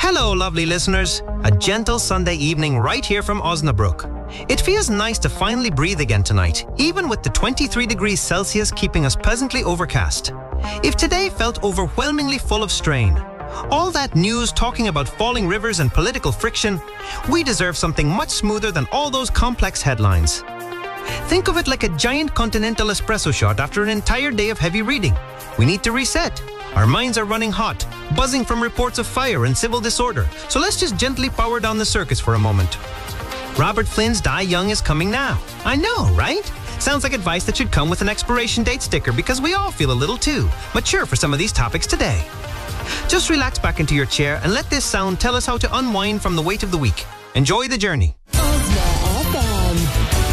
Hello, lovely listeners. A gentle Sunday evening right here from Osnabrück. It feels nice to finally breathe again tonight, even with the 23 degrees Celsius keeping us pleasantly overcast. If today felt overwhelmingly full of strain, all that news talking about falling rivers and political friction, we deserve something much smoother than all those complex headlines. Think of it like a giant continental espresso shot after an entire day of heavy reading. We need to reset. Our minds are running hot, buzzing from reports of fire and civil disorder, so let's just gently power down the circuits for a moment. Robert Flynn's Die Young is coming now. I know, right? Sounds like advice that should come with an expiration date sticker because we all feel a little too mature for some of these topics today. Just relax back into your chair and let this sound tell us how to unwind from the weight of the week. Enjoy the journey.